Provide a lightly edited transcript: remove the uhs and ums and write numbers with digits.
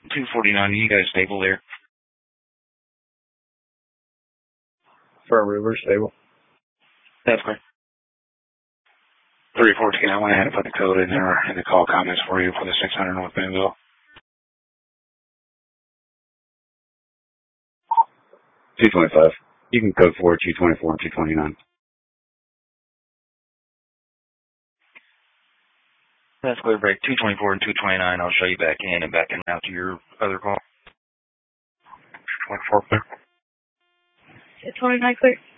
249, you guys stable there? For a river stable. That's correct. 314, I went ahead and put the code in there in the call comments for you for the 600 North Benville. 225. You can code for 224 and 229. That's clear break. 224 and 229. I'll show you back in and back in out to your other call. 24 clear. 29 clear.